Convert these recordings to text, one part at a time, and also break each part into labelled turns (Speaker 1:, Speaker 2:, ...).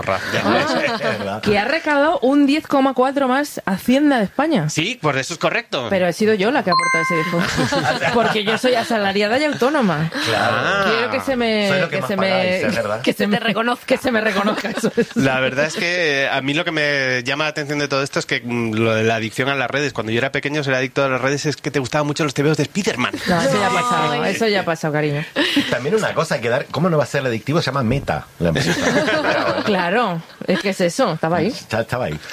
Speaker 1: Que ha recaudado un 10,4 más Hacienda de España.
Speaker 2: Sí, pues eso es correcto.
Speaker 1: Pero he sido yo la que ha aportado ese 10. Porque yo soy asalariada y autónoma.
Speaker 3: Claro.
Speaker 1: Quiero que se me reconozca eso.
Speaker 2: La verdad es que a mí lo que me llama la atención de todo esto es que lo de la adicción a las redes. Cuando yo era pequeño, ser adicto a las redes es que te gustaban mucho los tebeos de Spiderman.
Speaker 1: No, eso ya ha pasado. Eso ya ha pasado, cariño.
Speaker 3: También una cosa hay que dar. ¿Cómo no va a ser adictivo? Se llama Meta, la empresa.
Speaker 1: Claro, es que es eso, estaba ahí.
Speaker 3: Estaba ahí.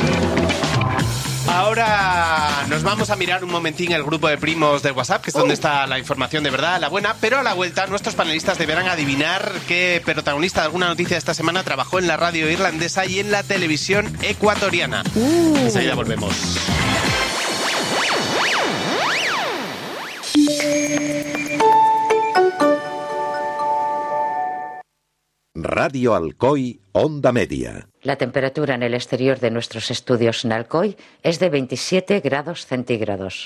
Speaker 2: Ahora nos vamos a mirar un momentín el grupo de primos de WhatsApp, que es donde está la información de verdad, la buena, pero a la vuelta nuestros panelistas deberán adivinar qué protagonista de alguna noticia de esta semana trabajó en la radio irlandesa y en la televisión ecuatoriana. Enseguida volvemos.
Speaker 4: Radio Alcoy, Onda Media.
Speaker 5: La temperatura en el exterior de nuestros estudios en Alcoy es de 27 grados centígrados.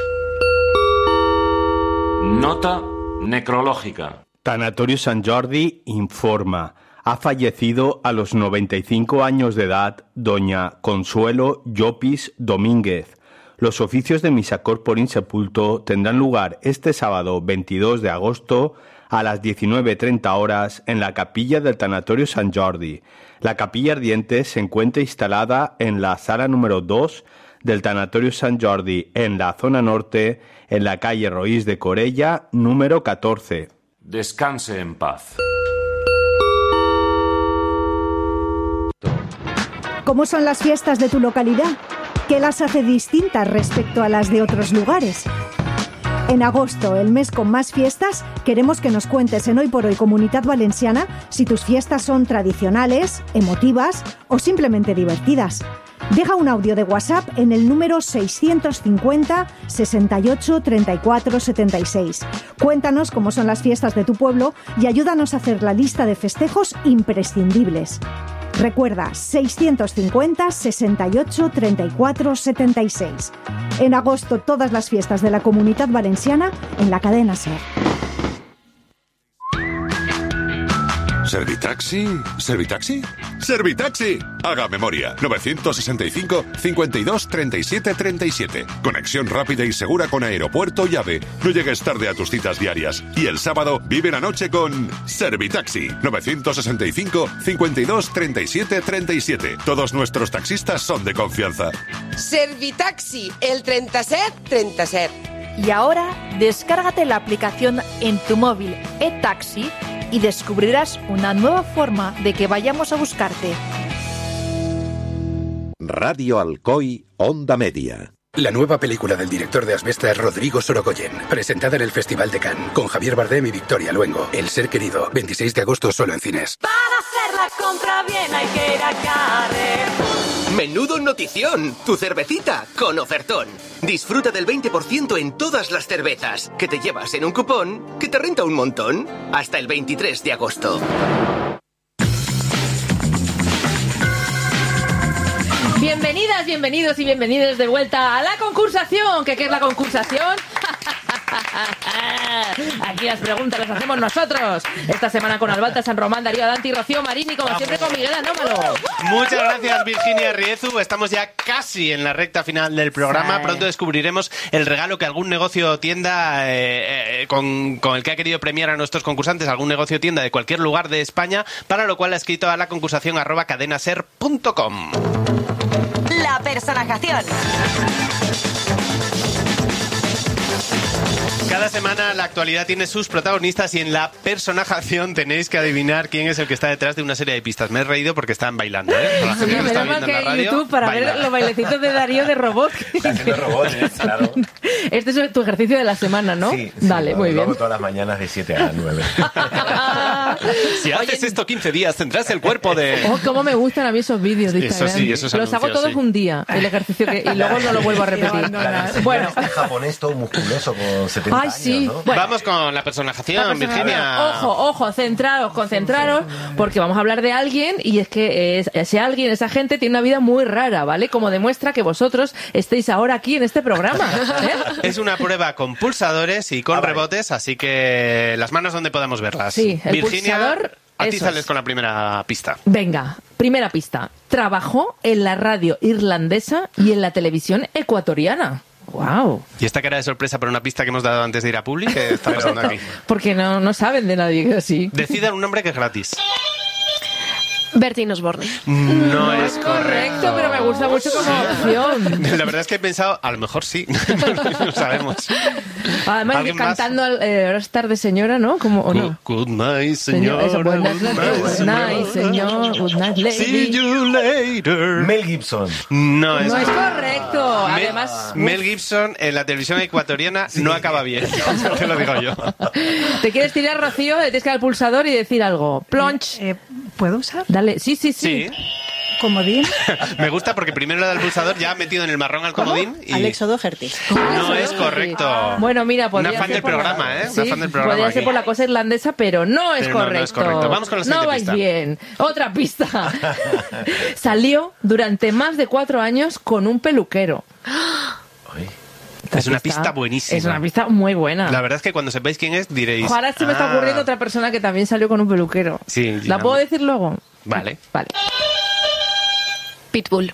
Speaker 6: Nota necrológica.
Speaker 7: Tanatorio Sant Jordi informa. Ha fallecido a los 95 años de edad doña Consuelo Llopis Domínguez. Los oficios de misa corporis sepulto tendrán lugar este sábado 22 de agosto a las 19:30 horas en la capilla del Tanatorio Sant Jordi. La capilla ardiente se encuentra instalada en la sala número 2 del Tanatorio Sant Jordi, en la zona norte, en la calle Roís de Corella, número 14.
Speaker 6: Descanse en paz.
Speaker 8: ¿Cómo son las fiestas de tu localidad? ¿Qué las hace distintas respecto a las de otros lugares? En agosto, el mes con más fiestas, queremos que nos cuentes en Hoy por Hoy Comunitat Valenciana si tus fiestas son tradicionales, emotivas o simplemente divertidas. Deja un audio de WhatsApp en el número 650 68 34 76. Cuéntanos cómo son las fiestas de tu pueblo y ayúdanos a hacer la lista de festejos imprescindibles. Recuerda, 650 68 34 76. En agosto, todas las fiestas de la Comunitat Valenciana en la cadena SER.
Speaker 9: ¿Servitaxi? ¿Servitaxi? ¡Servitaxi! Haga memoria. 965 52 37 37. Conexión rápida y segura con aeropuerto y AVE. No llegues tarde a tus citas diarias. Y el sábado vive la noche con Servitaxi. 965 52 37 37. Todos nuestros taxistas son de confianza.
Speaker 10: Servitaxi, el 37 37.
Speaker 11: Y ahora, descárgate la aplicación en tu móvil eTaxi y descubrirás una nueva forma de que vayamos a buscarte.
Speaker 4: Radio Alcoy, Onda Media.
Speaker 12: La nueva película del director de Asbesta es Rodrigo Sorogoyen, presentada en el Festival de Cannes, con Javier Bardem y Victoria Luengo. El ser querido, 26 de agosto solo en cines.
Speaker 13: Para hacer la compra bien hay que ir a Carrefour.
Speaker 14: ¡Menudo notición! Tu cervecita con ofertón. Disfruta del 20% en todas las cervezas, que te llevas en un cupón que te renta un montón. Hasta el 23 de agosto.
Speaker 1: Bienvenidas, bienvenidos y bienvenidos de vuelta a la concursación. ¿Qué es la concursación? Aquí las preguntas las hacemos nosotros. Esta semana con Albalta, San Román, Darío Adanti, Rocío Marín y como siempre con Miguel Anómalo.
Speaker 2: Muchas gracias, Virginia Riezu. Estamos ya casi en la recta final del programa. Pronto descubriremos el regalo que algún negocio o tienda con el que ha querido premiar a nuestros concursantes, algún negocio o tienda de cualquier lugar de España, para lo cual ha escrito a la concursación @cadenaser.com.
Speaker 13: La personajación.
Speaker 2: Cada semana la actualidad tiene sus protagonistas y en la personajación tenéis que adivinar quién es el que está detrás de una serie de pistas. Me he reído porque están bailando, ¿eh? La gente que lo está viendo en la radio,
Speaker 1: YouTube para ver los bailecitos de Darío de robot.
Speaker 3: Haciendo robots, claro.
Speaker 1: Este es tu ejercicio de la semana, ¿no?
Speaker 3: Sí,
Speaker 1: vale, muy bien.
Speaker 3: Lo hago todas las mañanas de 7 a 9.
Speaker 2: Si haces esto 15 días, tendrás el cuerpo de...
Speaker 1: Oh, cómo me gustan a mí esos vídeos de Instagram.
Speaker 2: Eso sí, esos
Speaker 1: los hago todos un día, el ejercicio, y luego no lo vuelvo a repetir.
Speaker 3: Bueno, este japonés todo musculoso con 70 años,
Speaker 1: sí.
Speaker 3: ¿no?
Speaker 1: Bueno,
Speaker 2: vamos con la personajación, Virginia.
Speaker 1: Ojo, concentraros, porque vamos a hablar de alguien y es que ese alguien, esa gente tiene una vida muy rara, ¿vale? Como demuestra que vosotros estéis ahora aquí en este programa, ¿eh?
Speaker 2: Es una prueba con pulsadores y con rebotes, así que las manos donde podamos verlas.
Speaker 1: Sí, el
Speaker 2: Virginia,
Speaker 1: pulsador
Speaker 2: A ti
Speaker 1: Eso
Speaker 2: sales
Speaker 1: es.
Speaker 2: con la primera pista.
Speaker 1: Venga, primera pista. Trabajó en la radio irlandesa y en la televisión ecuatoriana. ¡Wow!
Speaker 2: ¿Y esta cara de sorpresa por una pista que hemos dado antes de ir a Publi? ¿Qué está pasando aquí?
Speaker 1: Porque no saben de nadie así.
Speaker 2: Decidan un nombre que es gratis.
Speaker 15: Bertín Osborne.
Speaker 2: No es
Speaker 1: Correcto, pero me gusta mucho como opción.
Speaker 2: La verdad es que he pensado, a lo mejor sí, no lo sabemos.
Speaker 1: Además,
Speaker 2: ¿Alguien más?
Speaker 1: cantando ahora es tarde, señora, ¿no? Como, ¿o no?
Speaker 2: Good night, señora.
Speaker 1: Eso, buenas
Speaker 2: Good
Speaker 1: noches. Good night, señor. Good night, lady.
Speaker 2: See you later.
Speaker 3: Mel Gibson.
Speaker 2: No es,
Speaker 1: No es correcto. Además,
Speaker 2: Mel Gibson en la televisión ecuatoriana no acaba bien. Te lo digo yo.
Speaker 1: ¿te quieres tirar, Rocío? Le tienes que dar al pulsador y decir algo. Plonch.
Speaker 8: ¿Puedo usar?
Speaker 1: Dale. Sí.
Speaker 2: Sí.
Speaker 8: Comodín.
Speaker 2: Me gusta porque primero le da el pulsador, ya ha metido en el marrón al comodín. Y...
Speaker 16: Alexo Doherty.
Speaker 2: No es correcto.
Speaker 1: Bueno, mira, podría
Speaker 2: Una fan
Speaker 1: ser
Speaker 2: del
Speaker 1: por la-
Speaker 2: programa, ¿eh?
Speaker 1: Sí,
Speaker 2: Una fan del programa
Speaker 1: podría ser
Speaker 2: aquí.
Speaker 1: por la cosa irlandesa, pero no es
Speaker 2: Pero no,
Speaker 1: correcto.
Speaker 2: no es correcto. Vamos con la siguiente
Speaker 1: No vais
Speaker 2: pista.
Speaker 1: bien. Otra pista. Salió durante más de 4 años con un peluquero. Esta
Speaker 2: Es una pista buenísima.
Speaker 1: Es una pista muy buena.
Speaker 2: La verdad es que cuando sepáis quién es, diréis...
Speaker 1: Ahora se me está ocurriendo otra persona que también salió con un peluquero.
Speaker 2: Sí,
Speaker 1: ¿La puedo decir luego?
Speaker 2: Vale.
Speaker 1: Vale.
Speaker 15: Pitbull.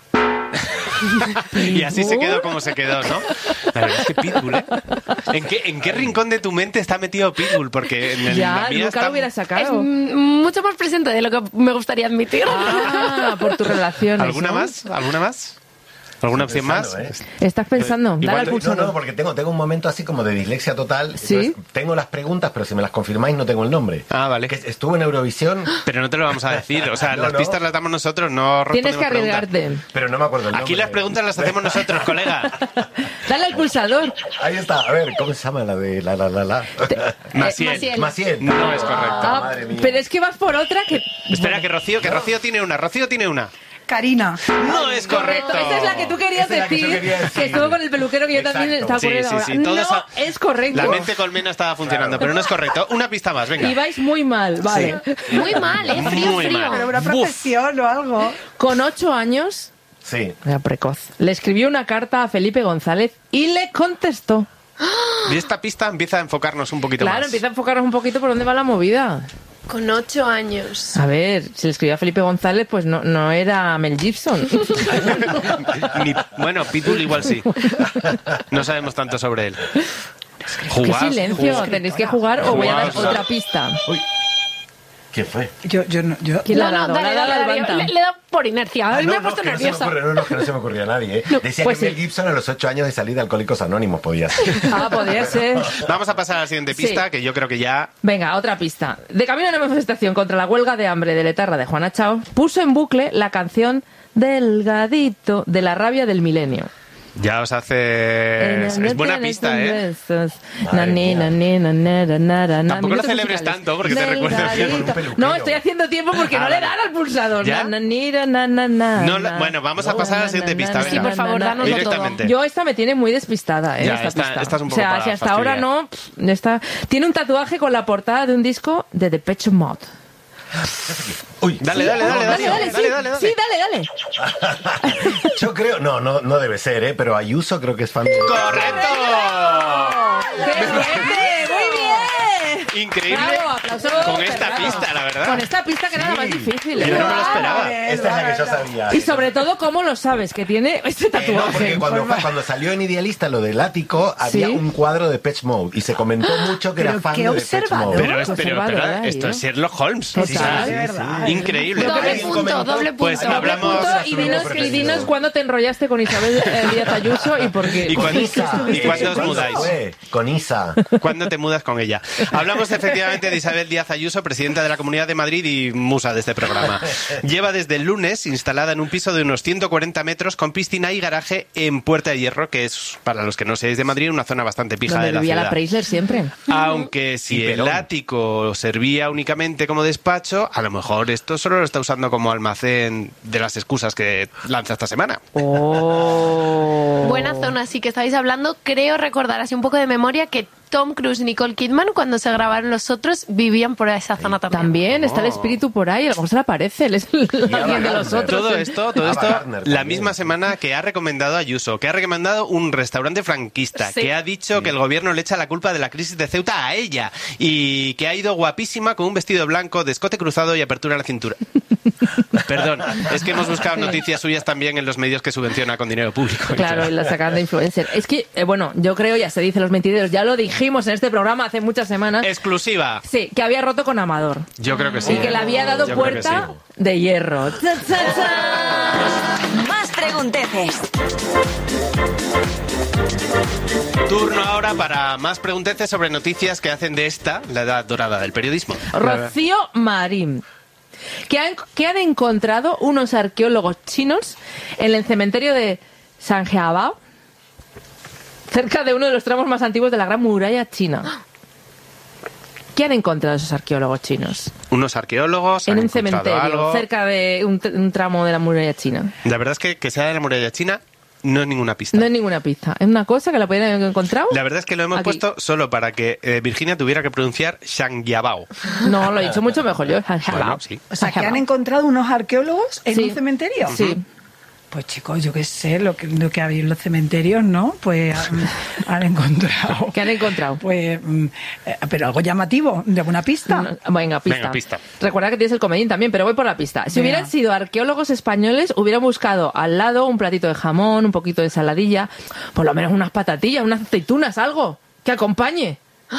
Speaker 2: Y así se quedó como se quedó, ¿no? La verdad es que Pitbull, ¿eh? ¿En qué rincón de tu mente está metido Pitbull? Porque en
Speaker 1: Ya,
Speaker 2: la mía
Speaker 1: nunca
Speaker 2: está...
Speaker 1: lo hubiera
Speaker 15: Es
Speaker 1: sacado.
Speaker 15: mucho más presente de lo que me gustaría admitir.
Speaker 1: Ah, por tus relaciones.
Speaker 2: ¿Alguna
Speaker 1: ¿no?
Speaker 2: más? ¿Alguna más? ¿Alguna opción más?
Speaker 1: ¿Estás pensando? Dale al
Speaker 3: No,
Speaker 1: pulsador.
Speaker 3: no, porque tengo un momento así como de dislexia total.
Speaker 1: ¿Sí?
Speaker 3: Entonces, tengo las preguntas, pero si me las confirmáis no tengo el nombre.
Speaker 2: Ah, vale.
Speaker 3: Que estuvo en Eurovisión.
Speaker 2: Pero no te lo vamos a decir. O sea,
Speaker 3: No,
Speaker 2: las
Speaker 3: no.
Speaker 2: pistas las damos nosotros, no
Speaker 1: Tienes
Speaker 2: respondemos
Speaker 1: que
Speaker 2: preguntas.
Speaker 1: arriesgarte.
Speaker 3: Pero no me acuerdo el nombre.
Speaker 2: Aquí las preguntas las hacemos nosotros, colega.
Speaker 1: Dale al pulsador.
Speaker 3: Ahí está. A ver, ¿cómo se llama la de la?
Speaker 2: Maciel.
Speaker 3: Maciel.
Speaker 2: No es correcto.
Speaker 1: Ah,
Speaker 3: madre mía.
Speaker 1: pero es que vas por otra que...
Speaker 2: Espera, que Rocío tiene una. Rocío tiene una.
Speaker 8: Karina.
Speaker 2: No es correcto.
Speaker 1: Esa es la que tú querías
Speaker 3: Esa es la que yo
Speaker 1: decir,
Speaker 3: quería decir.
Speaker 1: que estuvo con el peluquero que yo también
Speaker 3: Exacto.
Speaker 1: estaba ocurriendo
Speaker 2: Sí,
Speaker 1: ahora.
Speaker 2: sí, todos
Speaker 1: No
Speaker 2: a-
Speaker 1: es correcto.
Speaker 2: La mente colmena estaba funcionando, pero no es correcto. Una pista más, venga.
Speaker 1: Y vais muy mal, vale.
Speaker 15: Muy mal, Frío,
Speaker 2: Muy
Speaker 15: frío.
Speaker 2: mal.
Speaker 8: Pero una
Speaker 2: Buf.
Speaker 8: profesión o algo.
Speaker 1: Con 8 años,
Speaker 3: Sí.
Speaker 1: era precoz, le escribió una carta a Felipe González y le contestó.
Speaker 2: Y esta pista empieza a enfocarnos un poquito
Speaker 1: Claro,
Speaker 2: más.
Speaker 1: empieza a enfocarnos un poquito por dónde va la movida.
Speaker 15: Con 8 años.
Speaker 1: A ver, si le escribió a Felipe González, pues no era Mel Gibson.
Speaker 2: Bueno, Pitbull igual sí. No sabemos tanto sobre él.
Speaker 1: Qué
Speaker 2: Jugad,
Speaker 1: silencio,
Speaker 2: jugad.
Speaker 1: tenéis que jugar o voy a dar
Speaker 2: Jugad.
Speaker 1: otra pista.
Speaker 3: ¿Quién fue?
Speaker 8: Yo.
Speaker 1: ¿Quién le ha dado?
Speaker 15: dale,
Speaker 1: Le ha dado
Speaker 15: dale,
Speaker 1: al Banta.
Speaker 15: le da por inercia.
Speaker 3: Ah,
Speaker 15: me he puesto
Speaker 3: que no se me
Speaker 15: nerviosa.
Speaker 3: ocurre, que no se me ocurría a nadie. ¿eh? Decía
Speaker 1: pues
Speaker 3: que Mel
Speaker 1: sí.
Speaker 3: Gibson a los 8 años de salida de Alcohólicos Anónimos podía ser.
Speaker 1: Ah, podría ser.
Speaker 2: Vamos a pasar a la siguiente pista,
Speaker 1: Sí.
Speaker 2: que yo creo que ya...
Speaker 1: Venga, otra pista. De camino a una manifestación contra la huelga de hambre de Letarra de Juana Chao, puso en bucle la canción Delgadito de la rabia del milenio.
Speaker 2: Ya os hace... Es buena pista, ¿eh? Tampoco lo celebres tanto porque te recuerda bien con un peluquero.
Speaker 1: No, estoy haciendo tiempo porque no le
Speaker 2: vale.
Speaker 1: dan al pulsador.
Speaker 2: ¿Ya?
Speaker 1: No,
Speaker 2: Bueno, vamos a pasar a la siguiente pista.
Speaker 15: Sí,
Speaker 2: venga.
Speaker 15: por favor, dánoslo todo.
Speaker 2: Directamente.
Speaker 1: Yo esta me tiene muy despistada, ¿eh?
Speaker 2: Ya,
Speaker 1: esta
Speaker 2: esta
Speaker 1: pista.
Speaker 2: es un
Speaker 1: o
Speaker 2: poco
Speaker 1: sea,
Speaker 2: para
Speaker 1: si hasta ahora
Speaker 2: fastidiar.
Speaker 1: no... Está... Tiene un tatuaje con la portada de un disco de Depeche Mode.
Speaker 3: Uy,
Speaker 2: Dale, dale.
Speaker 1: Sí, dale.
Speaker 3: Yo creo, no debe ser, pero Ayuso creo que es fan de...
Speaker 2: ¡Correcto!
Speaker 1: ¡Qué suerte! ¡Muy bien!
Speaker 2: Increíble.
Speaker 1: Bravo, aplausos.
Speaker 2: Con esta
Speaker 1: Bravo.
Speaker 2: pista, la verdad.
Speaker 1: Con esta pista que era la más difícil.
Speaker 2: Yo
Speaker 1: ¿eh?
Speaker 2: no me lo esperaba.
Speaker 3: Esta es la que yo sabía.
Speaker 1: Y sobre todo, ¿cómo lo sabes? Que tiene este
Speaker 3: No,
Speaker 1: tatuaje.
Speaker 3: porque cuando salió en Idealista lo del ático, había
Speaker 1: ¿Sí?
Speaker 3: un cuadro de Depeche Mode y se comentó mucho que era
Speaker 8: Pero
Speaker 3: fan
Speaker 8: qué
Speaker 3: de Depeche
Speaker 8: observador.
Speaker 3: Mode.
Speaker 2: Pero
Speaker 1: Observador, ¿eh?
Speaker 2: esto es Sherlock Holmes.
Speaker 1: Total.
Speaker 2: O sea,
Speaker 1: De
Speaker 8: verdad.
Speaker 2: increíble.
Speaker 15: Doble punto.
Speaker 2: Pues
Speaker 1: Doble
Speaker 2: hablamos...
Speaker 1: punto, y dinos cuándo te enrollaste con Isabel Díaz Ayuso y por qué.
Speaker 2: ¿Y cuándo os
Speaker 3: ¿Cuándo
Speaker 2: mudáis?
Speaker 3: fue? Con Isa.
Speaker 2: ¿Cuándo te mudas con ella? Hablamos efectivamente de Isabel Díaz Ayuso, presidenta de la Comunidad de Madrid y musa de este programa. Lleva desde el lunes instalada en un piso de unos 140 metros con piscina y garaje en Puerta de Hierro, que es, para los que no seáis de Madrid, una zona bastante pija
Speaker 1: Donde
Speaker 2: de la
Speaker 1: vivía
Speaker 2: ciudad.
Speaker 1: la Preisler siempre.
Speaker 2: Aunque si
Speaker 3: Y
Speaker 2: el
Speaker 3: Perón.
Speaker 2: ático servía únicamente como despacho, a lo mejor esto solo lo está usando como almacén de las excusas que lanza esta semana.
Speaker 1: Oh.
Speaker 15: Buena zona, sí que estáis hablando. Creo recordar así un poco de memoria que Tom Cruise y Nicole Kidman, cuando se grabaron los otros, vivían por esa zona también.
Speaker 1: También está el espíritu por ahí, a lo mejor se le aparece, él es alguien de los otros.
Speaker 2: Todo esto, la misma semana que ha recomendado Ayuso, que ha recomendado un restaurante franquista,
Speaker 15: Sí.
Speaker 2: que ha dicho que el gobierno le echa la culpa de la crisis de Ceuta a ella, y que ha ido guapísima con un vestido blanco de escote cruzado y apertura a la cintura. Perdón, es que hemos buscado noticias suyas también en los medios que subvenciona con dinero público.
Speaker 1: Claro, y la sacan de influencer. Es que, bueno, yo creo, ya se dice los mentideros, ya lo dijimos en este programa hace muchas semanas.
Speaker 2: Exclusiva.
Speaker 1: Sí, que había roto con Amador.
Speaker 2: Yo creo que sí.
Speaker 1: Y que le había dado
Speaker 2: Yo creo que
Speaker 1: puerta
Speaker 2: sí.
Speaker 1: de hierro.
Speaker 16: Más pregunteces.
Speaker 2: Turno ahora para más pregunteces sobre noticias que hacen de esta la edad dorada del periodismo.
Speaker 1: Rocío Marín. Que han encontrado unos arqueólogos chinos en el cementerio de Sanjiabao, cerca de uno de los tramos más antiguos de la Gran Muralla China. ¿Qué han encontrado esos arqueólogos chinos?
Speaker 2: Unos arqueólogos
Speaker 1: En
Speaker 2: han
Speaker 1: un
Speaker 2: encontrado
Speaker 1: cementerio,
Speaker 2: algo.
Speaker 1: cerca de un tramo de la Muralla China.
Speaker 2: La verdad es que sea de la muralla china no es ninguna pista.
Speaker 1: No es ninguna pista. Es una cosa que la podrían haber encontrado.
Speaker 2: La verdad es que lo hemos
Speaker 1: Aquí.
Speaker 2: puesto solo para que Virginia tuviera que pronunciar Shangyabao.
Speaker 1: No, lo he dicho mucho mejor yo.
Speaker 2: Bueno, sí.
Speaker 17: O sea, que han encontrado unos arqueólogos en
Speaker 1: Sí.
Speaker 17: un cementerio.
Speaker 1: Sí.
Speaker 17: Pues chicos, yo qué sé, lo que había en los cementerios, ¿no? Pues han encontrado.
Speaker 1: ¿Qué han encontrado?
Speaker 17: Pues, pero algo llamativo, de alguna pista.
Speaker 1: Venga, pista.
Speaker 2: Venga, pista.
Speaker 1: Recuerda que tienes el comodín también, pero voy por la pista. Si
Speaker 17: Venga.
Speaker 1: hubieran sido arqueólogos españoles, hubieran buscado al lado un platito de jamón, un poquito de saladilla, por lo menos unas patatillas, unas aceitunas, algo que acompañe.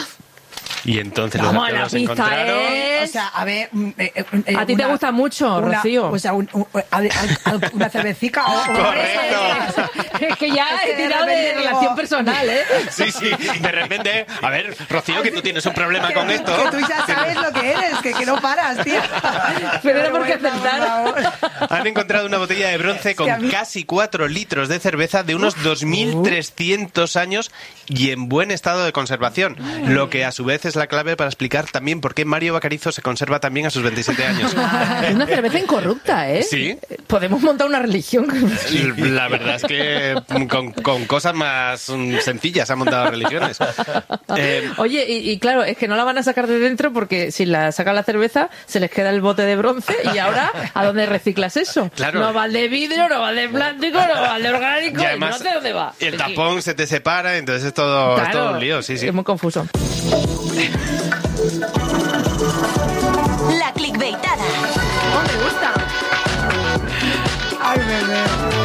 Speaker 2: Y entonces
Speaker 1: Vamos,
Speaker 2: los
Speaker 1: la
Speaker 2: arqueólogos
Speaker 1: pista
Speaker 2: encontraron...
Speaker 17: O sea, a ver...
Speaker 1: A ti te gusta mucho, Rocío.
Speaker 17: O sea, una cervecica o...
Speaker 2: ¡Correcto!
Speaker 1: Es que ya he
Speaker 17: Es que de
Speaker 1: tirado de
Speaker 17: repente digo-
Speaker 1: relación personal, ¿eh?
Speaker 2: Sí, sí, de repente... A ver, Rocío, que tú tienes un problema con esto.
Speaker 17: Que tú ya sabes lo que eres, que no paras, tío.
Speaker 1: Pero era porque
Speaker 17: bueno,
Speaker 1: acertaron.
Speaker 2: Han encontrado una botella de bronce con
Speaker 17: que a mí-
Speaker 2: casi 4 litros de cerveza de unos 2.300 años y en buen estado de conservación, lo que a su vez es la clave para explicar también por qué Mario Bacarizo se conserva también a sus 27 años.
Speaker 1: Es una cerveza incorrupta, ¿eh?
Speaker 2: Sí.
Speaker 1: Podemos montar una religión.
Speaker 2: La verdad es que con cosas más sencillas han montado religiones.
Speaker 1: Oye, y claro, es que no la van a sacar de dentro porque si la sacan la cerveza se les queda el bote de bronce y ahora ¿a dónde reciclas eso?
Speaker 2: Claro.
Speaker 1: No va el de vidrio, no va el de plástico, no va el de orgánico,
Speaker 2: Y además,
Speaker 1: no sé dónde va.
Speaker 2: el tapón se te separa, entonces es todo, es todo un lío, sí, sí.
Speaker 1: Es muy confuso.
Speaker 16: La clickbaitada.
Speaker 1: ¡Oh, me gusta!
Speaker 17: Ay, bebé.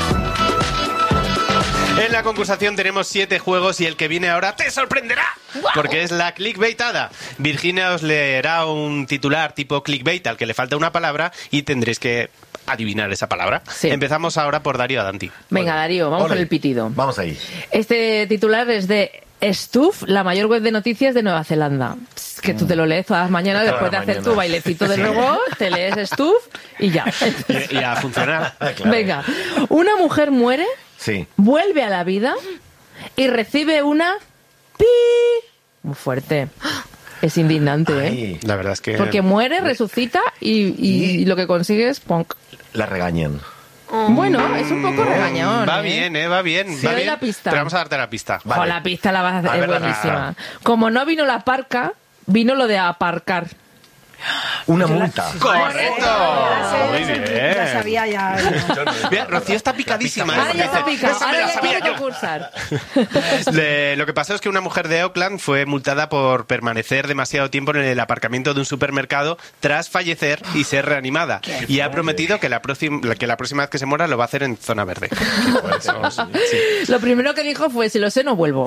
Speaker 2: En la concursación tenemos 7 juegos y el que viene ahora te sorprenderá, porque es la clickbaitada. Virginia os leerá un titular tipo clickbait al que le falta una palabra y tendréis que adivinar esa palabra.
Speaker 1: Sí.
Speaker 2: Empezamos ahora por Darío Adanti.
Speaker 1: Venga, Darío, vamos
Speaker 3: Ole.
Speaker 1: con el pitido.
Speaker 3: Vamos ahí.
Speaker 1: Este titular es de Stuf, la mayor web de noticias de Nueva Zelanda. Pss, que tú te lo lees todas las mañanas
Speaker 3: Todas
Speaker 1: después de
Speaker 3: las
Speaker 1: hacer tu
Speaker 3: mañanas.
Speaker 1: bailecito de
Speaker 3: Sí.
Speaker 1: nuevo, te lees Stuf y ya.
Speaker 2: Y a funcionar.
Speaker 3: Claro.
Speaker 1: Venga, una mujer muere,
Speaker 3: Sí.
Speaker 1: vuelve a la vida y recibe una pi. Muy fuerte. Es indignante, ¿eh?
Speaker 3: Ay,
Speaker 2: La verdad es que...
Speaker 1: Porque muere, resucita y lo que consigue es punk.
Speaker 3: la regañan.
Speaker 1: Bueno, es un poco regañón.
Speaker 2: Va
Speaker 1: ¿eh?
Speaker 2: bien, va bien.
Speaker 1: Sí,
Speaker 2: va
Speaker 1: doy
Speaker 2: bien.
Speaker 1: la pista.
Speaker 2: Pero vamos a darte la pista.
Speaker 1: Jo, la pista la vas a hacer,
Speaker 3: A
Speaker 1: es
Speaker 3: ver la
Speaker 1: buenísima. Como no vino la parca, vino lo de aparcar.
Speaker 3: Una multa.
Speaker 2: ¡Correcto! Muy bien.
Speaker 17: Ya sabía, ya.
Speaker 2: Mira, Rocío está picadísima.
Speaker 1: Ahora ya está
Speaker 2: Dice,
Speaker 1: picado,
Speaker 2: "Esa me
Speaker 1: ahora
Speaker 2: la
Speaker 1: ya
Speaker 2: sabía
Speaker 1: quiere
Speaker 2: yo".
Speaker 1: concursar.
Speaker 2: Lo que pasó es que una mujer de Auckland fue multada por permanecer demasiado tiempo en el aparcamiento de un supermercado tras fallecer y ser reanimada. Y ha prometido que la próxima vez que se muera lo va a hacer en zona verde. Por eso, sí.
Speaker 1: Lo primero que dijo fue, si lo sé, no vuelvo.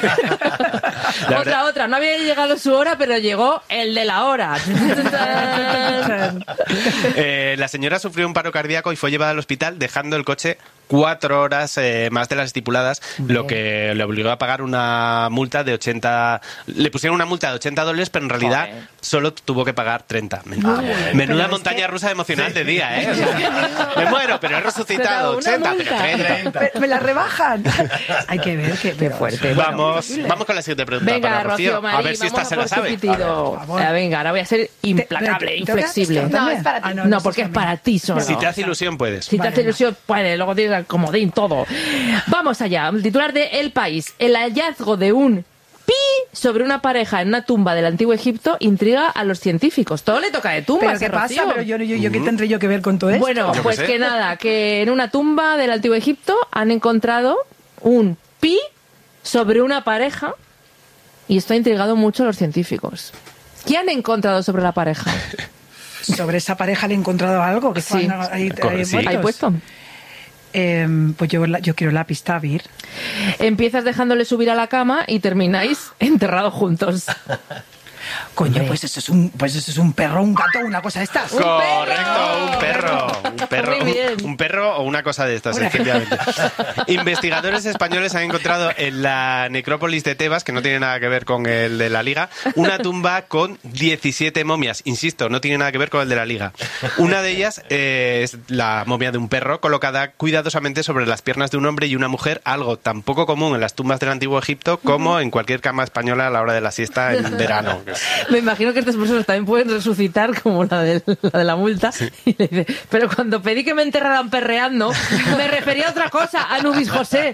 Speaker 1: Otra. No había llegado su hora, pero llegó el de la hora.
Speaker 2: La señora sufrió un paro cardíaco y fue llevada al hospital dejando el coche 4 horas más de las estipuladas, lo que le obligó a pagar una multa de 80... Le pusieron una multa de $80, pero en realidad
Speaker 1: Joder.
Speaker 2: solo tuvo que pagar 30. Menuda montaña rusa emocional de día, ¿eh? O sea, me muero, pero he resucitado.
Speaker 1: Pero una
Speaker 2: 80, pero
Speaker 1: multa.
Speaker 2: 30.
Speaker 17: Me la rebajan. Hay que ver
Speaker 1: Qué fuerte.
Speaker 2: Vamos con la siguiente pregunta
Speaker 1: Venga,
Speaker 2: para Rocío.
Speaker 1: Rocío Marín,
Speaker 2: A ver si esta
Speaker 1: vamos
Speaker 2: se
Speaker 1: a
Speaker 2: la
Speaker 1: por tu
Speaker 2: sabe.
Speaker 1: pitido. Venga, ahora voy a ser implacable, inflexible.
Speaker 17: No, es para ti.
Speaker 1: No, porque es para ti solo.
Speaker 2: Si te hace ilusión, puedes.
Speaker 1: Si te hace ilusión, puede, luego tienes el comodín, todo. Vamos allá, el titular de El País. El hallazgo de un pi sobre una pareja en una tumba del antiguo Egipto intriga a los científicos. Todo le toca de tumbas.
Speaker 17: ¿Pero qué
Speaker 1: Rocío.
Speaker 17: pasa? Pero yo ¿qué tendré yo que ver con todo esto?
Speaker 1: Bueno, pues que nada, que en una tumba del antiguo Egipto han encontrado un pi sobre una pareja y esto ha intrigado mucho a los científicos. ¿Qué han encontrado sobre la pareja?
Speaker 17: Sobre esa pareja le he encontrado algo que
Speaker 1: Sí.
Speaker 17: ahí
Speaker 1: puesto.
Speaker 17: Pues yo quiero la pista, Vir.
Speaker 1: Empiezas dejándole subir a la cama y termináis enterrados juntos.
Speaker 17: Coño, pues eso es un perro, un gato, una cosa de estas.
Speaker 2: Correcto, un perro o una cosa de estas, efectivamente. Investigadores españoles han encontrado en la necrópolis de Tebas, que no tiene nada que ver con el de la Liga, una tumba con 17 momias. Insisto, no tiene nada que ver con el de la Liga. Una de ellas es la momia de un perro colocada cuidadosamente sobre las piernas de un hombre y una mujer, algo tan poco común en las tumbas del antiguo Egipto como en cualquier cama española a la hora de la siesta en verano.
Speaker 1: Me imagino que estas personas también pueden resucitar como la de la multa. Sí. Y le dice, pero cuando pedí que me enterraran perreando, me refería a otra cosa, a Nubis José.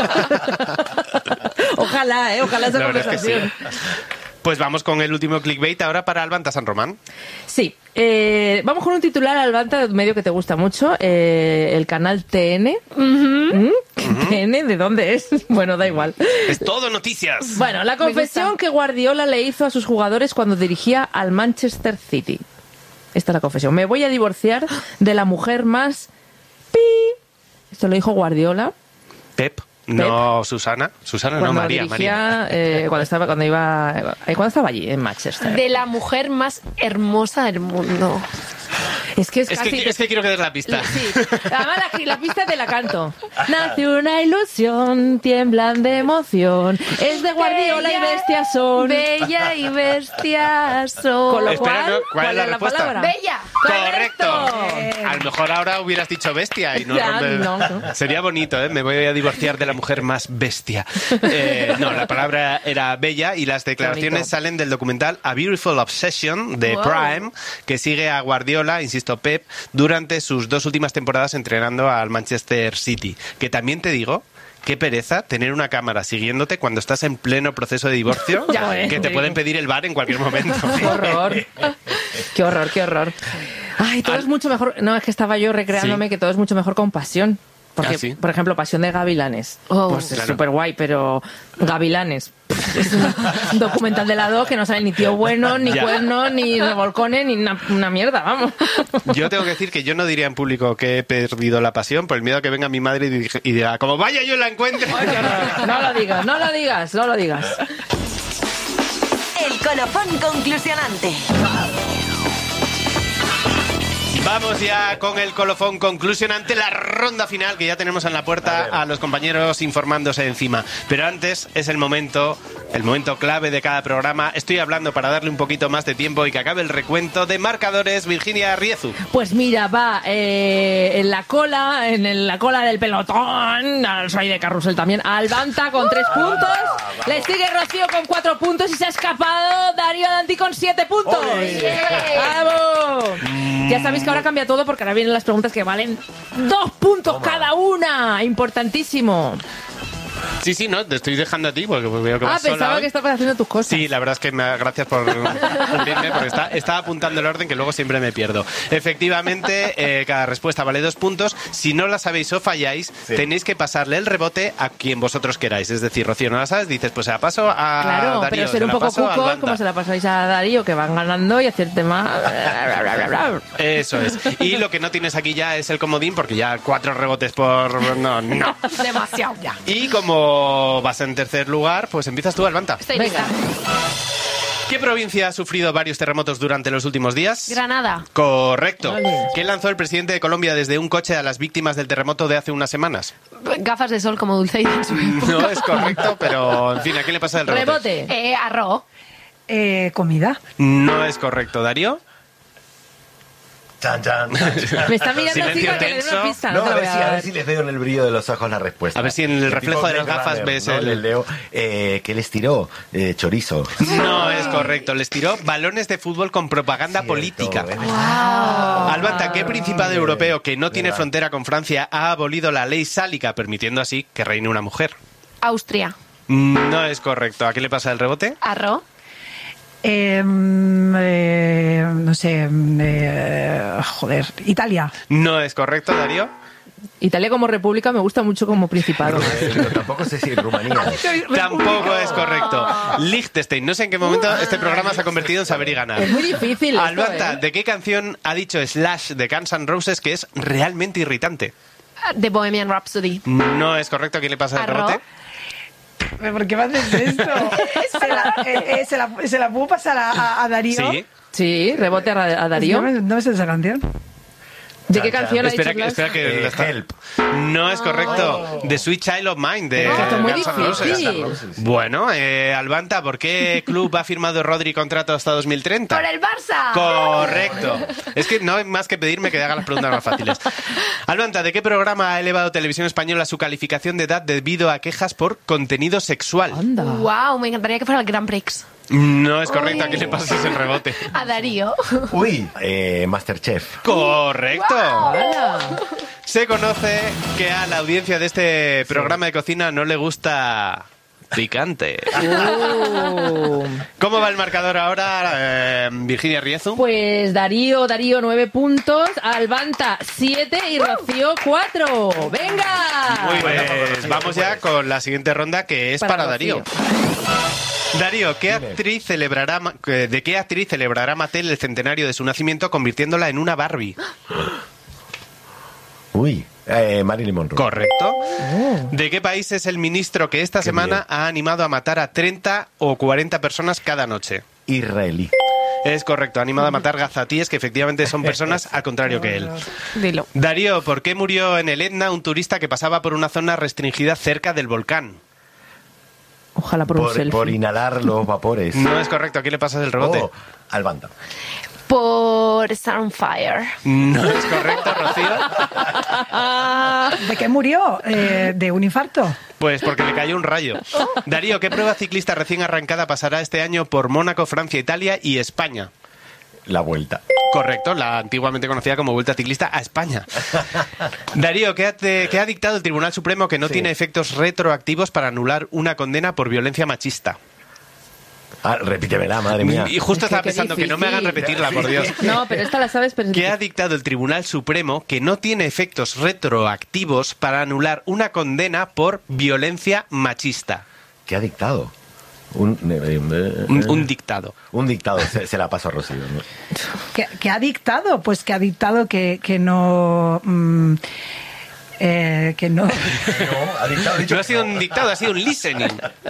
Speaker 1: Ojalá esa conversación.
Speaker 2: Pues vamos con el último clickbait ahora para Albanta San Román.
Speaker 1: Sí, vamos con un titular, Albanta, de un medio que te gusta mucho, el canal TN. ¿TN? ¿De dónde es? Bueno, da igual.
Speaker 2: Es todo noticias.
Speaker 1: Bueno, la confesión que Guardiola le hizo a sus jugadores cuando dirigía al Manchester City. Esta es la confesión. Me voy a divorciar de la mujer más... Esto lo dijo Guardiola.
Speaker 2: Pep. No, Susana, no, María.
Speaker 1: Cuando estaba allí, en Manchester.
Speaker 15: De la mujer más hermosa del mundo.
Speaker 1: Es que
Speaker 2: quiero que des la pista.
Speaker 1: Sí. Además, la pista te la canto. Nace una ilusión, tiemblan de emoción. Es de Guardiola y bestias son.
Speaker 15: Bella y bestias son.
Speaker 1: Con lo cual,
Speaker 2: ¿cuál es la respuesta?
Speaker 1: Palabra?
Speaker 15: Bella.
Speaker 2: Correcto. A lo mejor ahora hubieras dicho bestia y no. Sería bonito, ¿eh? Me voy a divorciar de la mujer más bestia. No, la palabra era bella y las declaraciones salen del documental A Beautiful Obsession de Prime, que sigue a Guardiola, insisto, Pep, durante sus 2 últimas temporadas entrenando al Manchester City. Que también te digo, qué pereza tener una cámara siguiéndote cuando estás en pleno proceso de divorcio, que te pueden pedir el bar en cualquier momento.
Speaker 1: Qué horror. Qué horror. Ay, todo es mucho mejor. No, es que estaba yo recreándome que todo es mucho mejor con pasión. Porque, por ejemplo, Pasión de Gavilanes. Pues es súper guay, pero Gavilanes. Es un documental de la 2 que no sale ni tío bueno, ni cuernos, ni revolcones, ni una mierda, vamos.
Speaker 2: Yo tengo que decir que yo no diría en público que he perdido la pasión por el miedo a que venga mi madre y diga, como vaya yo la encuentre.
Speaker 1: No lo digas.
Speaker 16: El colofón conclusionante.
Speaker 2: Vamos ya con el colofón conclusionante, la ronda final que ya tenemos en la puerta a los compañeros informándose encima. Pero antes es el momento clave de cada programa. Estoy hablando para darle un poquito más de tiempo y que acabe el recuento de marcadores. Virginia Riezu.
Speaker 1: Pues mira, va en la cola del pelotón, soy de carrusel también, Albanta con 3 puntos, le sigue Rocío con 4 puntos y se ha escapado Darío Danti con 7 puntos. ¡Bravo! Ya sabéis que ahora cambia todo porque ahora vienen las preguntas que valen 2 puntos cada una. Importantísimo.
Speaker 2: Sí, no, te estoy dejando a ti porque veo que vas sola
Speaker 1: pensaba
Speaker 2: hoy.
Speaker 1: que estabas haciendo tus cosas.
Speaker 2: Sí, la verdad es que gracias por cumplirme porque estaba apuntando el orden que luego siempre me pierdo. Efectivamente, cada respuesta vale 2 puntos. Si no la sabéis o falláis, tenéis que pasarle el rebote a quien vosotros queráis. Es decir, Rocío, no la sabes, dices, pues se la paso a
Speaker 1: Darío. Claro, pero ser un poco cucos, como se la pasáis a Darío, que van ganando y hacer tema...
Speaker 2: Eso es. Y lo que no tienes aquí ya es el comodín porque ya 4 rebotes por... No.
Speaker 15: Demasiado ya.
Speaker 2: Y como vas en tercer lugar, pues empiezas tú, Albanta.
Speaker 15: Estoy lista.
Speaker 2: ¿Qué provincia ha sufrido varios terremotos durante los últimos días?
Speaker 15: Granada.
Speaker 2: Correcto. ¿Qué lanzó el presidente de Colombia desde un coche a las víctimas del terremoto de hace unas semanas?
Speaker 15: Gafas de sol como Dulceida en su época.
Speaker 2: No es correcto, pero en fin, ¿a qué le pasa el rebote?
Speaker 15: Arroz.
Speaker 17: Comida.
Speaker 2: No es correcto, Darío.
Speaker 3: Chan.
Speaker 1: Me está mirando
Speaker 2: Silencio
Speaker 1: así para que le dé una pista.
Speaker 3: No, a ver si les veo en el brillo de los ojos la respuesta.
Speaker 2: A ver si en el reflejo de las gafas ves
Speaker 3: el... Les leo, ¿qué les tiró? Chorizo.
Speaker 2: No es correcto, les tiró balones de fútbol con propaganda política.
Speaker 1: Wow.
Speaker 2: Albanta, ¿qué principado europeo que no tiene frontera con Francia ha abolido la ley sálica, permitiendo así que reine una mujer?
Speaker 15: Austria.
Speaker 2: No es correcto. ¿A qué le pasa el rebote?
Speaker 15: Arro.
Speaker 17: No sé. Joder. Italia.
Speaker 2: No es correcto, Darío.
Speaker 1: Italia como república me gusta mucho como principado.
Speaker 3: Pero tampoco sé si Rumanía.
Speaker 2: Tampoco es correcto. Liechtenstein. No sé en qué momento este programa se ha convertido en saber y ganar.
Speaker 1: Es muy difícil.
Speaker 2: Albanta, ¿de qué canción ha dicho Slash de Guns N' Roses que es realmente irritante?
Speaker 15: De Bohemian Rhapsody.
Speaker 2: No es correcto. ¿A quién le pasa el
Speaker 15: Arro.
Speaker 2: rebote?
Speaker 17: ¿Por qué me haces esto? ¿Se la puedo pasar a Darío?
Speaker 1: Sí, rebote a Darío.
Speaker 17: No me sé esa canción.
Speaker 1: ¿De qué canción ha dicho
Speaker 2: Espera
Speaker 1: Slash?
Speaker 2: que Help. No es correcto. The Sweet Child of Mine de
Speaker 1: Esto es muy
Speaker 2: Guns N'
Speaker 1: difícil.
Speaker 2: Roses. Bueno, Albanta, ¿por qué club ha firmado Rodri contrato hasta 2030?
Speaker 15: ¡Por el Barça!
Speaker 2: Correcto. Es que no hay más que pedirme que haga las preguntas más fáciles. Albanta, ¿de qué programa ha elevado Televisión Española su calificación de edad debido a quejas por contenido sexual?
Speaker 15: Wow, me encantaría que fuera el Grand Prix.
Speaker 2: No es correcto. ¿A quién le pasas el rebote?
Speaker 15: A Darío.
Speaker 3: Uy, Masterchef.
Speaker 2: Correcto.
Speaker 15: Wow.
Speaker 2: Se conoce que a la audiencia de este programa de cocina no le gusta picante. ¿Cómo va el marcador ahora, Virginia Riezu?
Speaker 1: Pues Darío 9 puntos, Albanta 7 y Rocío 4. ¡Venga!
Speaker 2: Muy bien, pues vamos ya con la siguiente ronda, que es para Darío. Darío, ¿de qué actriz celebrará Mattel el centenario de su nacimiento convirtiéndola en una Barbie?
Speaker 3: Uy, Marilyn Monroe.
Speaker 2: Correcto. ¿De qué país es el ministro que esta semana ha animado a matar a 30 o 40 personas cada noche?
Speaker 3: Israelí.
Speaker 2: Es correcto, ha animado a matar gazatíes, que efectivamente son personas al contrario que él.
Speaker 15: Dilo.
Speaker 2: Darío, ¿por qué murió en el Etna un turista que pasaba por una zona restringida cerca del volcán?
Speaker 1: Ojalá por un selfie.
Speaker 3: Por inhalar los vapores.
Speaker 2: No es correcto, ¿a quién le pasas el rebote?
Speaker 3: Albanta.
Speaker 15: Por Sunfire.
Speaker 2: No es correcto, Rocío.
Speaker 17: ¿De qué murió? ¿De un infarto?
Speaker 2: Pues porque le cayó un rayo. Darío, ¿qué prueba ciclista recién arrancada pasará este año por Mónaco, Francia, Italia y España?
Speaker 3: La Vuelta.
Speaker 2: Correcto, la antiguamente conocida como Vuelta Ciclista a España. Darío, ¿qué ha dictado el Tribunal Supremo que no tiene efectos retroactivos para anular una condena por violencia machista?
Speaker 3: Repítemela, madre mía.
Speaker 2: Y justo estaba pensando que no me hagan repetirla, por Dios.
Speaker 1: No, pero esta la sabes. Pero...
Speaker 2: ¿Qué ha dictado el Tribunal Supremo que no tiene efectos retroactivos para anular una condena por violencia machista?
Speaker 3: ¿Qué ha dictado?
Speaker 2: Un dictado.
Speaker 3: Un dictado, se la paso a Rocío, ¿no?
Speaker 17: ¿Qué ha dictado? Pues que ha dictado que no... que no...
Speaker 2: No ha sido un dictado, ha sido un listening.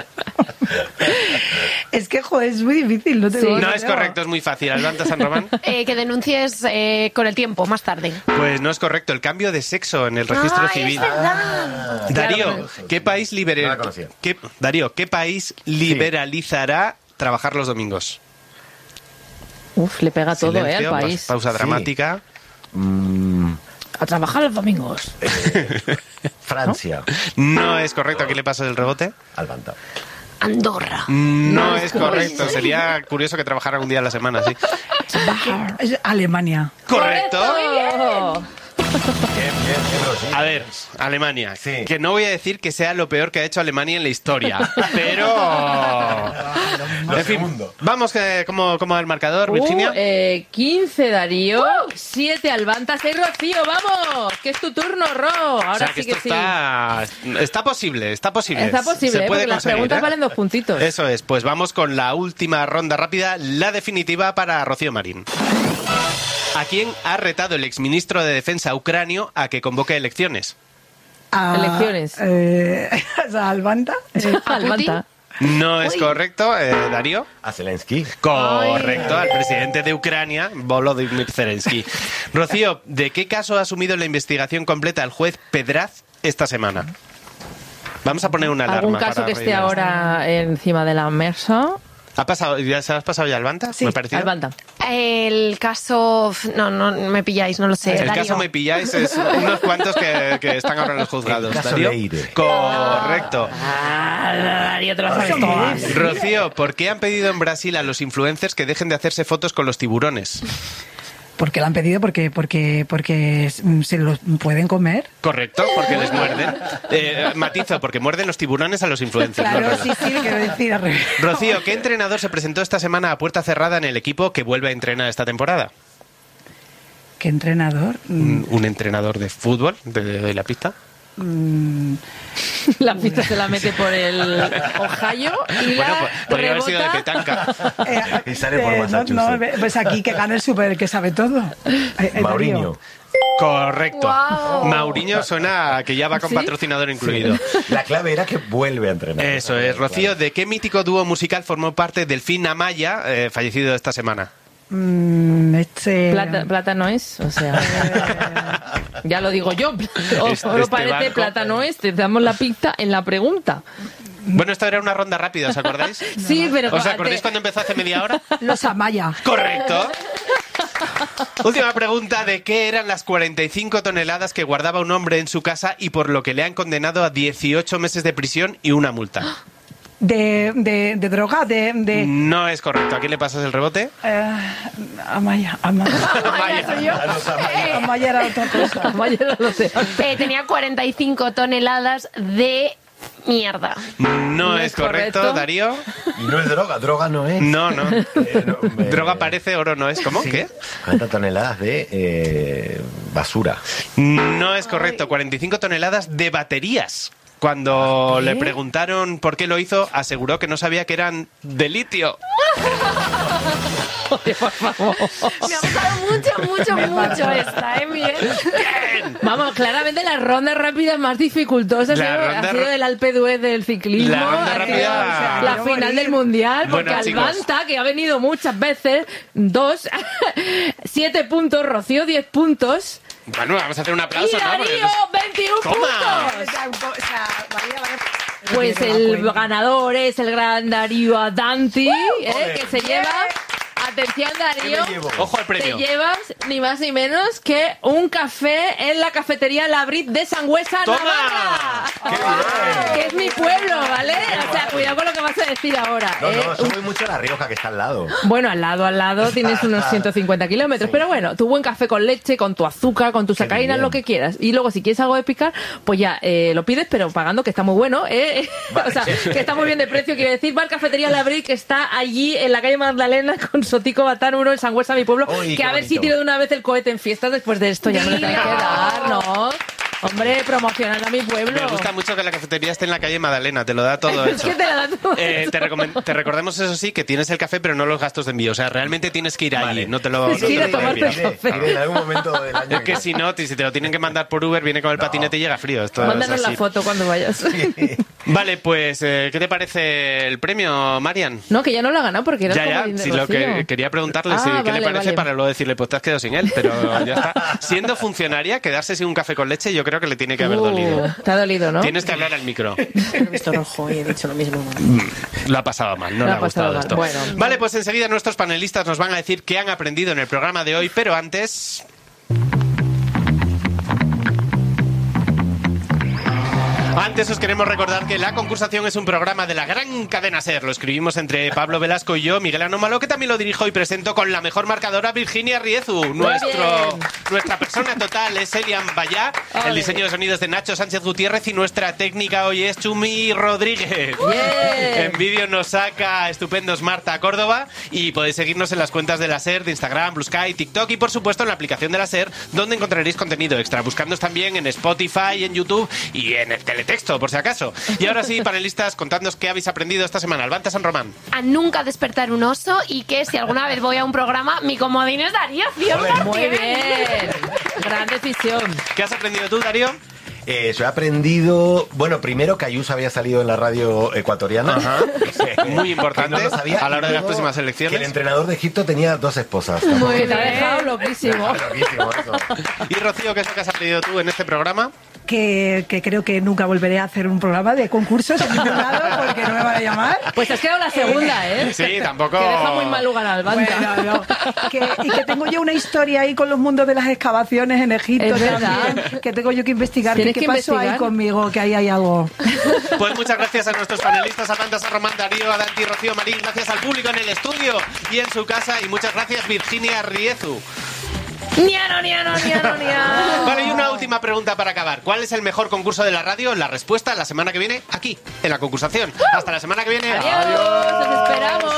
Speaker 17: Es que, joder, es muy difícil.
Speaker 2: No es correcto, es muy fácil. Albanta, San Román.
Speaker 15: Que denuncies con el tiempo, más tarde.
Speaker 2: Pues no es correcto, el cambio de sexo en el registro civil.
Speaker 15: Es verdad.
Speaker 2: Darío, ¿qué país ¿qué país liberalizará trabajar los domingos?
Speaker 1: Uf, le pega todo,
Speaker 2: Silencio,
Speaker 1: al país.
Speaker 2: Pausa dramática.
Speaker 1: A trabajar los domingos.
Speaker 3: Francia.
Speaker 2: No es correcto. ¿A quién le pasa el rebote?
Speaker 3: Albanta.
Speaker 15: Andorra.
Speaker 2: No es correcto. Sería curioso que trabajara un día a la semana, sí.
Speaker 17: Es Alemania.
Speaker 2: Correcto. A ver, Alemania. Sí. Que no voy a decir que sea lo peor que ha hecho Alemania en la historia, pero... En fin, vamos, ¿cómo va el marcador, Virginia?
Speaker 1: 15 Darío, 7 Albanta, 6 Rocío, ¡vamos! Que es tu turno, Ro. Ahora
Speaker 2: o sea,
Speaker 1: sí
Speaker 2: que esto
Speaker 1: sí.
Speaker 2: Está posible.
Speaker 1: Está posible,
Speaker 2: Se puede
Speaker 1: porque las
Speaker 2: conseguir,
Speaker 1: preguntas valen 2 puntitos.
Speaker 2: Eso es, pues vamos con la última ronda rápida, la definitiva para Rocío Marín. ¿A quién ha retado el exministro de Defensa ucranio a que convoque elecciones?
Speaker 1: Elecciones.
Speaker 17: ¿Albanta?
Speaker 1: Albanta.
Speaker 2: No es correcto, Darío.
Speaker 3: A Zelensky.
Speaker 2: Correcto, al presidente de Ucrania, Volodymyr Zelensky. Rocío, ¿de qué caso ha asumido la investigación completa el juez Pedraz esta semana? Vamos a poner una alarma.
Speaker 1: ¿Algún caso
Speaker 2: para
Speaker 1: que esté
Speaker 2: rellenar.
Speaker 1: ahora encima de la mesa?
Speaker 2: ¿Ha pasado, ya se has pasado ya Albanta?
Speaker 1: Sí,
Speaker 2: ¿Me ha parecido?
Speaker 1: Albanta.
Speaker 15: El caso... No me pilláis, no lo sé.
Speaker 2: El
Speaker 15: Darío.
Speaker 2: caso me pilláis es unos cuantos que están ahora en los juzgados.
Speaker 3: El caso
Speaker 2: ¿Darío?
Speaker 3: Leire.
Speaker 2: Correcto.
Speaker 1: Darío, te lo sabes todas.
Speaker 2: Rocío, ¿por qué han pedido en Brasil a los influencers que dejen de hacerse fotos con los tiburones?
Speaker 17: Porque la han pedido porque se los pueden comer.
Speaker 2: Correcto, porque les muerden. Matizo, porque muerden los tiburones a los influencers.
Speaker 17: Claro,
Speaker 2: ¿no?
Speaker 17: sí, quiero decir al revés.
Speaker 2: Rocío, ¿qué entrenador se presentó esta semana a puerta cerrada en el equipo que vuelve a entrenar esta temporada?
Speaker 17: ¿Qué entrenador?
Speaker 2: ¿Un entrenador de fútbol? ¿De doy la pista?
Speaker 1: La pista se la mete por el Ohio y
Speaker 2: Bueno,
Speaker 1: la
Speaker 2: podría haber sido de
Speaker 1: rebota.
Speaker 2: petanca.
Speaker 3: Y sale por Massachusetts.
Speaker 17: No, pues aquí que gana el que sabe todo.
Speaker 3: Mauriño.
Speaker 2: Correcto.
Speaker 15: Wow.
Speaker 2: Mauriño suena a que ya va con
Speaker 1: ¿Sí?
Speaker 2: patrocinador incluido.
Speaker 3: La clave era que vuelve a entrenar.
Speaker 2: Eso es. Rocío, ¿de qué mítico dúo musical formó parte Delfín Amaya, fallecido esta semana?
Speaker 1: Plata no es, o sea, ya lo digo yo. Solo parece
Speaker 2: barco.
Speaker 1: plata no es. Te damos la pista en la pregunta.
Speaker 2: Bueno, esto era una ronda rápida, ¿os acordáis?
Speaker 1: Sí, pero
Speaker 2: ¿Os acordáis cuando empezó hace media hora?
Speaker 17: Los Amaya.
Speaker 2: Correcto. Última pregunta, ¿de qué eran las 45 toneladas que guardaba un hombre en su casa y por lo que le han condenado a 18 meses de prisión y una multa?
Speaker 17: De droga,
Speaker 2: No es correcto. ¿A quién le pasas el rebote?
Speaker 17: Amaya.
Speaker 15: Amaya soy yo.
Speaker 17: Amaya era otra cosa.
Speaker 15: Tenía 45 toneladas de mierda.
Speaker 2: No es correcto, Darío.
Speaker 3: Y no es droga no es.
Speaker 2: No. Droga parece, oro no es. ¿Cómo?
Speaker 3: Sí.
Speaker 2: ¿Qué?
Speaker 3: 40 toneladas de basura.
Speaker 2: No es correcto. 45 toneladas de baterías. Cuando le preguntaron por qué lo hizo, aseguró que no sabía que eran de litio.
Speaker 1: Joder, por favor.
Speaker 15: Me ha gustado mucho esta, Miguel.
Speaker 1: Vamos, claramente las rondas rápidas más dificultosas ha sido el Alpe d'Huez del ciclismo,
Speaker 2: La ronda
Speaker 1: ha sido,
Speaker 2: rápida-
Speaker 1: la final del Mundial, porque
Speaker 2: Bueno, chicos.
Speaker 1: Albanta, que ha venido muchas veces, 7 puntos, Rocío 10 puntos,
Speaker 2: Bueno, vamos a hacer un aplauso,
Speaker 1: y
Speaker 2: ¿no? Porque
Speaker 1: Darío 21
Speaker 2: ¡Toma!
Speaker 1: puntos. Pues el ganador es el gran Darío Adanti, que se lleva... Atención, Darío.
Speaker 2: Ojo al premio.
Speaker 1: Te llevas ni más ni menos que un café en la cafetería La Brit de Sangüesa,
Speaker 2: ¡Toma!
Speaker 1: Navarra. Que es mi pueblo, ¿vale? O sea, cuidado con lo que vas a decir ahora.
Speaker 3: No, eso voy mucho a La Rioja, que está al lado.
Speaker 1: Bueno, al lado tienes unos 150 kilómetros. Pero bueno, tu buen café con leche, con tu azúcar, con tus sacarinas, lo que quieras. Y luego, si quieres algo de picar, pues ya lo pides, pero pagando, que está muy bueno. O sea, que está muy bien de precio. Quiero decir, va a la cafetería La Brit, que está allí en la calle Magdalena con Sotico Batán 1 en Sangüesa, mi pueblo.
Speaker 3: Uy,
Speaker 1: que
Speaker 3: qué
Speaker 1: a ver
Speaker 3: bonito.
Speaker 1: si tiro de una vez el cohete en fiestas después de esto. Ya no le tengo que dar, ¿no? Hombre, promocionando a mi pueblo.
Speaker 2: Me gusta mucho que la cafetería esté en la calle Magdalena, te lo da todo
Speaker 1: Es
Speaker 2: hecho.
Speaker 1: que te la da todo.
Speaker 2: Te recordamos, eso sí, que tienes el café, pero no los gastos de envío. O sea, realmente tienes que ir allí, no te lo
Speaker 1: Tienes que ir a tomarte el café.
Speaker 3: En algún momento del año.
Speaker 2: Es que si no, si te lo tienen que mandar por Uber, viene con el patinete y llega frío. Esto
Speaker 1: Mándanos
Speaker 2: es
Speaker 1: la
Speaker 2: así.
Speaker 1: foto cuando vayas.
Speaker 2: Vale, pues, ¿qué te parece el premio, Marian?
Speaker 1: No, que ya no lo ha ganado porque era
Speaker 2: Ya,
Speaker 1: como
Speaker 2: ya,
Speaker 1: de
Speaker 2: si lo que
Speaker 1: Rocío.
Speaker 2: quería preguntarle,
Speaker 1: Ah,
Speaker 2: si, qué le
Speaker 1: vale,
Speaker 2: parece
Speaker 1: vale.
Speaker 2: para luego decirle, pues te has quedado sin él, pero ya está. Siendo funcionaria, quedarse sin un café con leche, yo creo que le tiene que haber dolido.
Speaker 1: Te ha dolido, ¿no?
Speaker 2: Tienes que hablar al micro.
Speaker 18: He visto rojo y he dicho lo mismo.
Speaker 2: Lo ha pasado mal, no
Speaker 1: Lo
Speaker 2: le
Speaker 1: ha
Speaker 2: ha gustado
Speaker 1: pasado
Speaker 2: esto.
Speaker 1: mal, bueno.
Speaker 2: Vale, pues enseguida nuestros panelistas nos van a decir qué han aprendido en el programa de hoy, pero antes... Antes os queremos recordar que La Concursación es un programa de la gran cadena SER. Lo escribimos entre Pablo Velasco y yo, Miguel Anómalo, que también lo dirijo y presento con la mejor marcadora, Virginia Riezu. Nuestra persona total es Elian Bayá, el diseño de sonidos de Nacho Sánchez Gutiérrez y nuestra técnica hoy es Chumi Rodríguez.
Speaker 1: Bien.
Speaker 2: En vídeo nos saca estupendos Marta Córdoba y podéis seguirnos en las cuentas de la SER, de Instagram, Blue Sky, TikTok y por supuesto en la aplicación de la SER, donde encontraréis contenido extra. Buscándonos también en Spotify, en YouTube y en el teletexto, por si acaso. Y ahora sí, panelistas, contadnos qué habéis aprendido esta semana. Albanta San Román.
Speaker 15: A nunca despertar un oso y que si alguna vez voy a un programa, mi comodín es Darío 100%.
Speaker 1: Muy bien. Gran decisión.
Speaker 2: ¿Qué has aprendido tú, Darío?
Speaker 3: Yo he aprendido, bueno, primero que Ayuso había salido en la radio ecuatoriana.
Speaker 2: Ajá. Muy importante
Speaker 3: Que no lo sabía,
Speaker 2: a la hora de las
Speaker 3: y luego
Speaker 2: próximas
Speaker 3: Que el
Speaker 2: elecciones.
Speaker 3: entrenador de Egipto tenía 2 esposas.
Speaker 1: Muy bien, te ha dejado loquísimo.
Speaker 3: Loquísimo eso.
Speaker 2: Y Rocío, ¿qué es lo que has aprendido tú en este programa?
Speaker 17: Que creo que nunca volveré a hacer un programa de concursos en ningún lado porque no me van a llamar.
Speaker 1: Pues has quedado la segunda, ¿eh?
Speaker 2: Sí, tampoco...
Speaker 1: Que deja muy mal lugar al Albanta.
Speaker 17: Bueno, no. Y que tengo yo una historia ahí con los mundos de las excavaciones en Egipto
Speaker 1: Es verdad.
Speaker 17: también, que tengo yo que investigar.
Speaker 1: Tienes
Speaker 17: ¿Qué
Speaker 1: que
Speaker 17: pasó
Speaker 1: investigar.
Speaker 17: ahí conmigo? Que ahí hay algo.
Speaker 2: Pues muchas gracias a nuestros panelistas, Albanta San Román, Darío, Adanti, Rocío Marín. Gracias al público en el estudio y en su casa. Y muchas gracias, Virginia Riezu.
Speaker 1: Niano, niano, niano, niano.
Speaker 2: Vale, y una última pregunta para acabar. ¿Cuál es el mejor concurso de la radio? La respuesta la semana que viene, aquí, en la concursación. Hasta la semana que viene.
Speaker 1: Adiós, os esperamos.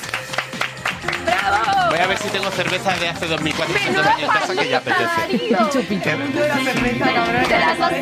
Speaker 1: ¡Bravo!
Speaker 2: Voy a ver si tengo cerveza de hace 2400 años en casa que ya apetece.
Speaker 1: Chupito. De la cerveza, cabrón.